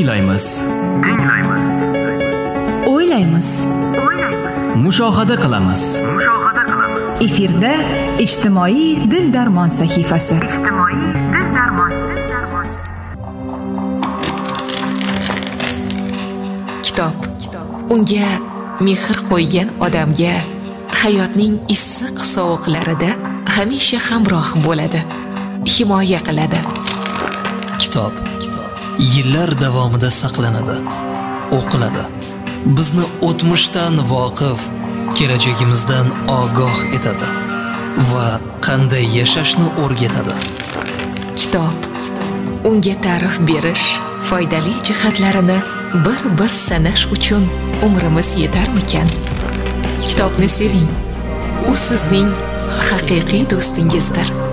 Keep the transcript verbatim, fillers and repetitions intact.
Tinglaymiz. Tinglaymiz. O'ylaymiz. O'ylaymiz. Mushohada qilamiz. Mushohada qilamiz. Efirda ijtimoiy dil darmon sahifasi. Ijtimoiy dil darmon. Kitob. Unga mehr qo'ygan odamga hayotning issiq sovuqlarida hamisha hamroh bo'ladi, himoya qiladi. Kitob yillar davomida saqlanadi, o'qiladi. Bizni o'tmishdan voqif, kelajagimizdan ogoh etadi va qanday yashashni o'rgatadi. Kitob unga ta'rif berish, foydali jihatlarini bir-bir sanash uchun umrimiz yetarmikan? Kitobni seving. U sizning haqiqiy do'stingizdir.